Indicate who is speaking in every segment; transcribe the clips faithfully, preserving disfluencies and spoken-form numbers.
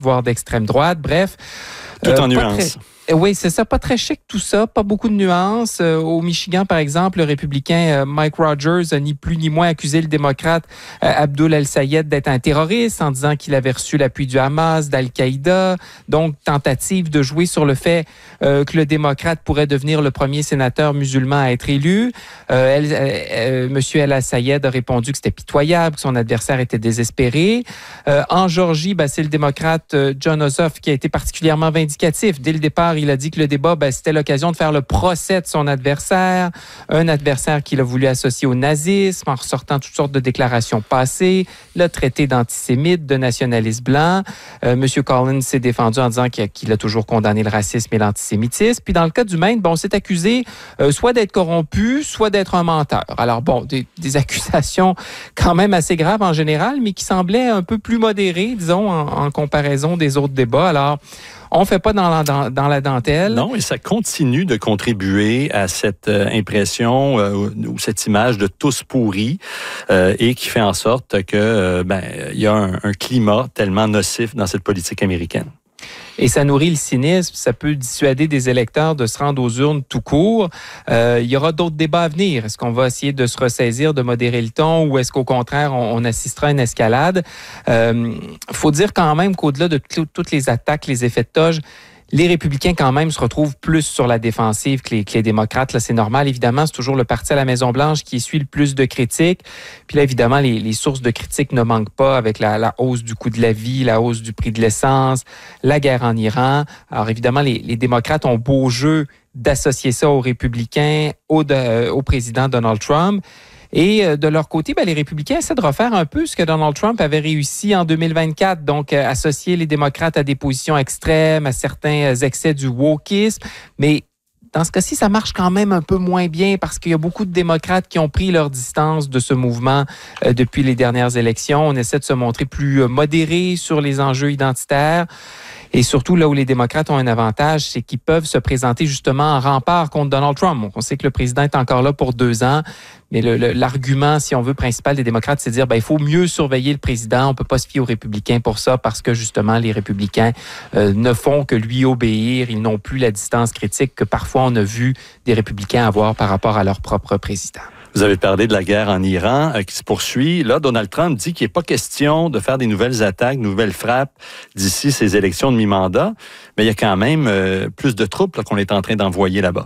Speaker 1: voire d'extrême droite. Bref.
Speaker 2: Tout
Speaker 1: euh,
Speaker 2: en nuances.
Speaker 1: Très... Oui, c'est ça, pas très chic tout ça, pas beaucoup de nuances. Euh, au Michigan, par exemple, le républicain euh, Mike Rogers a ni plus ni moins accusé le démocrate euh, Abdul El-Sayed d'être un terroriste en disant qu'il avait reçu l'appui du Hamas, d'Al-Qaïda. Donc, tentative de jouer sur le fait euh, que le démocrate pourrait devenir le premier sénateur musulman à être élu. Euh, El, euh, Monsieur El-Sayed a répondu que c'était pitoyable, que son adversaire était désespéré. Euh, en Géorgie, ben, c'est le démocrate euh, Jon Ossoff qui a été particulièrement vindicatif. Dès le départ, il a dit que le débat, ben, c'était l'occasion de faire le procès de son adversaire, un adversaire qu'il a voulu associer au nazisme en ressortant toutes sortes de déclarations passées, le traité d'antisémite, de nationaliste blanc. Euh, M. Collins s'est défendu en disant qu'il a, qu'il a toujours condamné le racisme et l'antisémitisme. Puis dans le cas du Maine, bon, on s'est accusé euh, soit d'être corrompu, soit d'être un menteur. Alors bon, des, des accusations quand même assez graves en général, mais qui semblaient un peu plus modérées, disons, en, en comparaison des autres débats. Alors, on ne fait pas dans la, dans, dans la dentelle.
Speaker 2: Non, et ça continue de contribuer à cette euh, impression euh, ou cette image de tous pourris euh, et qui fait en sorte que euh, ben, il y a un, un climat tellement nocif dans cette politique américaine.
Speaker 1: Et ça nourrit le cynisme, ça peut dissuader des électeurs de se rendre aux urnes tout court. Euh, il y aura d'autres débats à venir. Est-ce qu'on va essayer de se ressaisir, de modérer le ton, ou est-ce qu'au contraire, on, on assistera à une escalade? Il euh, faut dire quand même qu'au-delà de t- toutes les attaques, les effets de toge, les républicains, quand même, se retrouvent plus sur la défensive que les, que les démocrates. Là, c'est normal. Évidemment, c'est toujours le parti à la Maison-Blanche qui essuie le plus de critiques. Puis là, évidemment, les, les sources de critiques ne manquent pas avec la, la hausse du coût de la vie, la hausse du prix de l'essence, la guerre en Iran. Alors, évidemment, les, les démocrates ont beau jeu d'associer ça aux républicains, au, de, au président Donald Trump. Et de leur côté, ben, les républicains essaient de refaire un peu ce que Donald Trump avait réussi en deux mille vingt-quatre, donc euh, associer les démocrates à des positions extrêmes, à certains excès du wokisme. Mais dans ce cas-ci, ça marche quand même un peu moins bien parce qu'il y a beaucoup de démocrates qui ont pris leur distance de ce mouvement euh, depuis les dernières élections. On essaie de se montrer plus euh, modéré sur les enjeux identitaires. Et surtout, là où les démocrates ont un avantage, c'est qu'ils peuvent se présenter justement en rempart contre Donald Trump. On sait que le président est encore là pour deux ans, mais le, le, l'argument, si on veut, principal des démocrates, c'est de dire ben, il faut mieux surveiller le président. On ne peut pas se fier aux républicains pour ça parce que justement, les républicains euh, ne font que lui obéir. Ils n'ont plus la distance critique que parfois on a vu des républicains avoir par rapport à leur propre président.
Speaker 2: Vous avez parlé de la guerre en Iran euh, qui se poursuit. Là, Donald Trump dit qu'il n'est pas question de faire des nouvelles attaques, nouvelles frappes d'ici ces élections de mi-mandat, mais il y a quand même euh, plus de troupes là, qu'on est en train d'envoyer là-bas.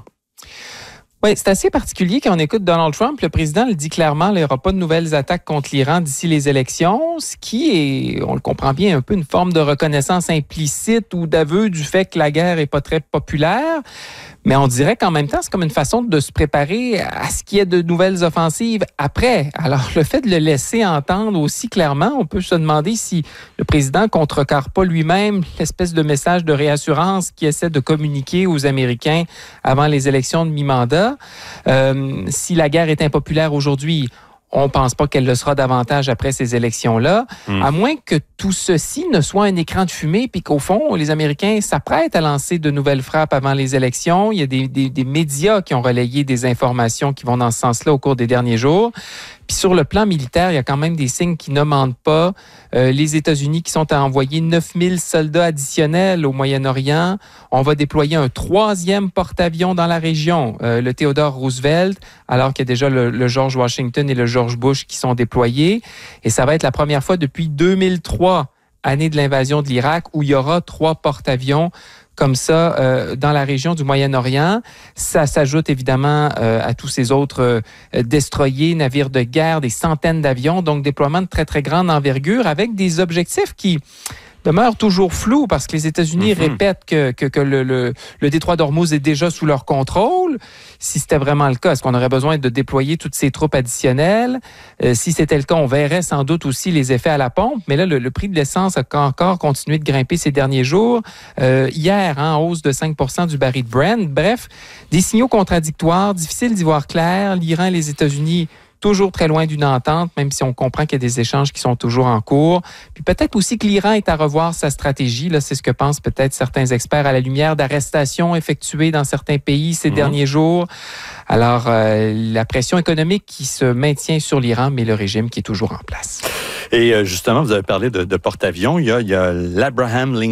Speaker 1: Oui, c'est assez particulier quand on écoute Donald Trump. Le président le dit clairement, il n'y aura pas de nouvelles attaques contre l'Iran d'ici les élections, ce qui est, on le comprend bien, un peu une forme de reconnaissance implicite ou d'aveu du fait que la guerre n'est pas très populaire. Mais on dirait qu'en même temps, c'est comme une façon de se préparer à ce qu'il y ait de nouvelles offensives après. Alors, le fait de le laisser entendre aussi clairement, on peut se demander si le président contrecarre pas lui-même l'espèce de message de réassurance qu'il essaie de communiquer aux Américains avant les élections de mi-mandat. Euh, si la guerre est impopulaire aujourd'hui, on ne pense pas qu'elle le sera davantage après ces élections-là, mmh. à moins que tout ceci ne soit un écran de fumée puis qu'au fond, les Américains s'apprêtent à lancer de nouvelles frappes avant les élections. Il y a des, des, des médias qui ont relayé des informations qui vont dans ce sens-là au cours des derniers jours. Puis sur le plan militaire, il y a quand même des signes qui ne mentent pas. Euh, les États-Unis qui sont à envoyer neuf mille soldats additionnels au Moyen-Orient. On va déployer un troisième porte-avions dans la région, euh, le Theodore Roosevelt, alors qu'il y a déjà le, le George Washington et le George Bush qui sont déployés. Et ça va être la première fois depuis deux mille trois, année de l'invasion de l'Irak, où il y aura trois porte-avions comme ça euh, dans la région du Moyen-Orient. Ça s'ajoute évidemment euh, à tous ces autres euh, destroyers, navires de guerre, des centaines d'avions, donc déploiement de très, très grande envergure avec des objectifs qui demeure toujours flou parce que les États-Unis mm-hmm. répètent que, que, que le, le, le détroit d'Ormuz est déjà sous leur contrôle. Si c'était vraiment le cas, est-ce qu'on aurait besoin de déployer toutes ces troupes additionnelles? Euh, si c'était le cas, on verrait sans doute aussi les effets à la pompe. Mais là, le, le prix de l'essence a encore continué de grimper ces derniers jours. Euh, hier, hein, en hausse de cinq pour cent du baril de Brent. Bref, des signaux contradictoires, difficile d'y voir clair. L'Iran et les États-Unis toujours très loin d'une entente, même si on comprend qu'il y a des échanges qui sont toujours en cours. Puis peut-être aussi que l'Iran est à revoir sa stratégie. Là, c'est ce que pensent peut-être certains experts à la lumière d'arrestations effectuées dans certains pays ces mmh. derniers jours. Alors, euh, la pression économique qui se maintient sur l'Iran, mais le régime qui est toujours en place.
Speaker 2: Et justement, vous avez parlé de, de porte-avions. Il y a, il y a l'Abraham Lincoln